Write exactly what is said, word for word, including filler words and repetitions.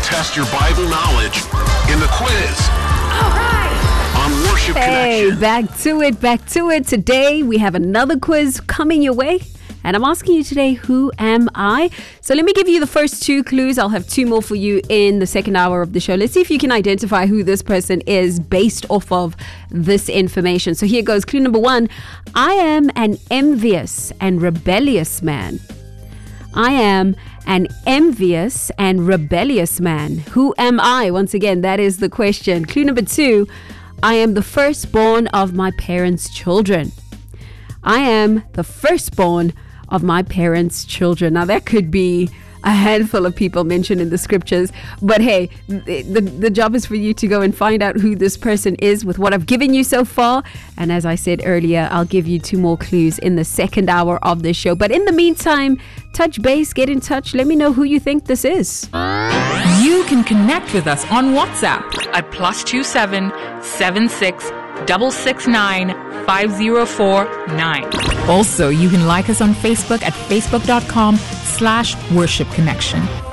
test your Bible knowledge in the quiz. All right. On Worship Hey, Connection. back to it, back to it. Today we have another quiz coming your way. And I'm asking you today, who am I? So let me give you the first two clues. I'll have two more for you in the second hour of the show. Let's see if you can identify who this person is based off of this information. So here goes. Clue number one. I am an envious and rebellious man. I am an envious and rebellious man. Who am I? Once again, that is the question. Clue number two. I am the firstborn of my parents' children. I am the firstborn of my parents' children. Now, that could be a handful of people mentioned in the scriptures, but hey, the, the, the job is for you to go and find out who this person is with what I've given you so far. And as I said earlier, I'll give you two more clues in the second hour of this show. But in the meantime, touch base, get in touch. Let me know who you think this is. You can connect with us on WhatsApp at plus two seven seven six six six nine five zero four nine. Also, you can like us on Facebook at facebook dot com slash worship connection.